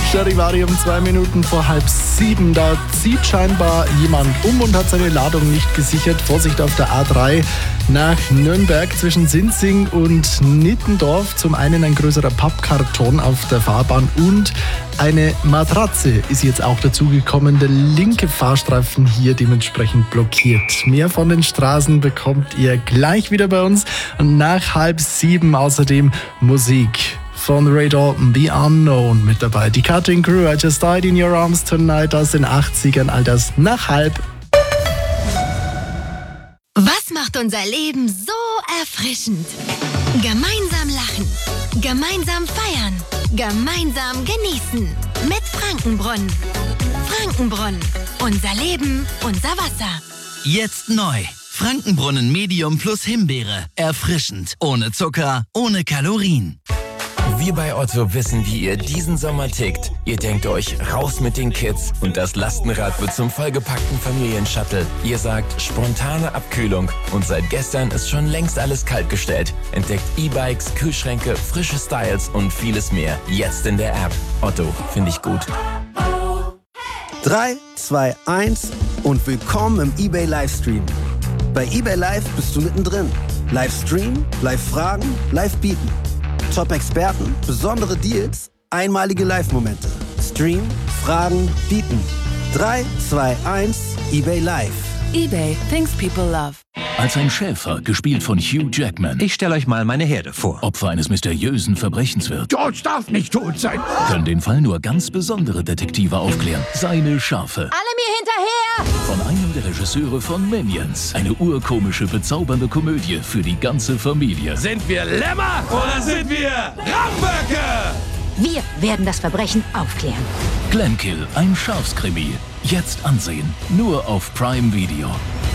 Charivari um 2 Minuten vor 6:30. Da zieht scheinbar jemand um und hat seine Ladung nicht gesichert. Vorsicht auf der A3 nach Nürnberg zwischen Sinzing und Nittendorf. Zum einen ein größerer Pappkarton auf der Fahrbahn und eine Matratze ist jetzt auch dazugekommen. Der linke Fahrstreifen hier dementsprechend blockiert. Mehr von den Straßen bekommt ihr gleich wieder bei uns. Und nach 6:30 außerdem Musik von Radar, The Unknown mit dabei. Die Cutting Crew, I Just Died in Your Arms Tonight aus den 80ern, all das nach 6:30. Was macht unser Leben so erfrischend? Gemeinsam lachen, gemeinsam feiern, gemeinsam genießen. Mit Frankenbrunn. Frankenbrunn, unser Leben, unser Wasser. Jetzt neu. Frankenbrunnen Medium plus Himbeere. Erfrischend, ohne Zucker, ohne Kalorien. Wir bei Otto wissen, wie ihr diesen Sommer tickt. Ihr denkt euch, raus mit den Kids und das Lastenrad wird zum vollgepackten Familienshuttle. Ihr sagt, spontane Abkühlung und seit gestern ist schon längst alles kaltgestellt. Entdeckt E-Bikes, Kühlschränke, frische Styles und vieles mehr. Jetzt in der App. Otto, finde ich gut. 3, 2, 1 und willkommen im eBay Livestream. Bei eBay Live bist du mittendrin. Livestream, Live-Fragen, Live-Bieten. Top-Experten, besondere Deals, einmalige Live-Momente. Stream, Fragen, Bieten. 3, 2, 1, eBay Live. eBay, things people love. Als ein Schäfer, gespielt von Hugh Jackman, Ich stelle euch mal meine Herde vor. Opfer eines mysteriösen Verbrechens wird, George darf nicht tot sein. können den Fall nur ganz besondere Detektive aufklären. Seine Schafe. Alle mir hinterher! Von einem der Regisseure von Minions. Eine urkomische, bezaubernde Komödie für die ganze Familie. Sind wir Lämmer oder sind wir Ramböcke? Wir werden das Verbrechen aufklären. Glenkill, ein Schafskrimi. Jetzt ansehen. Nur auf Prime Video.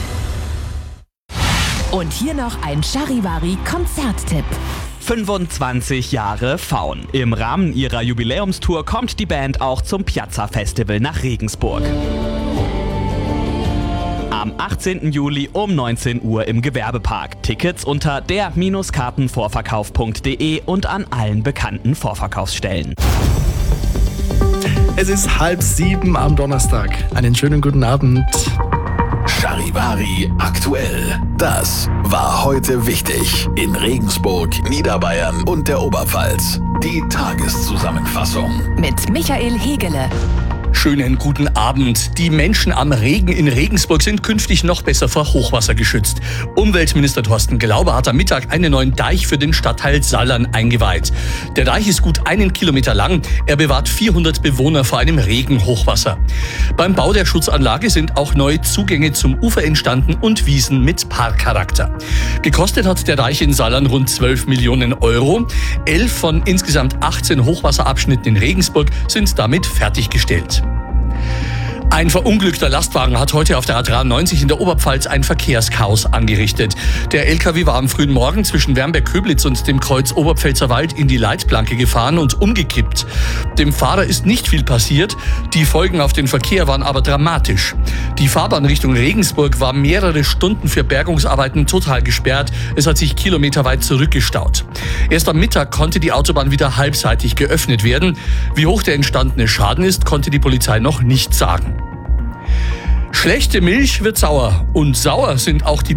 Und hier noch ein Charivari-Konzerttipp. 25 Jahre Faun. Im Rahmen ihrer Jubiläumstour kommt die Band auch zum Piazza Festival nach Regensburg. Am 18. Juli um 19 Uhr im Gewerbepark. Tickets unter der-kartenvorverkauf.de und an allen bekannten Vorverkaufsstellen. Es ist 6:30 am Donnerstag. Einen schönen guten Abend. Charivari aktuell. Das war heute wichtig in Regensburg, Niederbayern und der Oberpfalz. Die Tageszusammenfassung Mit Michael Hegele. Schönen guten Abend. Die Menschen am Regen in Regensburg sind künftig noch besser vor Hochwasser geschützt. Umweltminister Thorsten Glauber hat am Mittag einen neuen Deich für den Stadtteil Sallern eingeweiht. Der Deich ist gut 1 Kilometer lang. Er bewahrt 400 Bewohner vor einem Regenhochwasser. Beim Bau der Schutzanlage sind auch neue Zugänge zum Ufer entstanden und Wiesen mit Parkcharakter. Gekostet hat der Deich in Sallern rund 12 Millionen Euro. 11 von insgesamt 18 Hochwasserabschnitten in Regensburg sind damit fertiggestellt. Ein verunglückter Lastwagen hat heute auf der A93 in der Oberpfalz ein Verkehrschaos angerichtet. Der LKW war am frühen Morgen zwischen Wernberg-Köblitz und dem Kreuz Oberpfälzerwald in die Leitplanke gefahren und umgekippt. Dem Fahrer ist nicht viel passiert, die Folgen auf den Verkehr waren aber dramatisch. Die Fahrbahn Richtung Regensburg war mehrere Stunden für Bergungsarbeiten total gesperrt. Es hat sich kilometerweit zurückgestaut. Erst am Mittag konnte die Autobahn wieder halbseitig geöffnet werden. Wie hoch der entstandene Schaden ist, konnte die Polizei noch nicht sagen. Schlechte Milch wird sauer und sauer sind auch die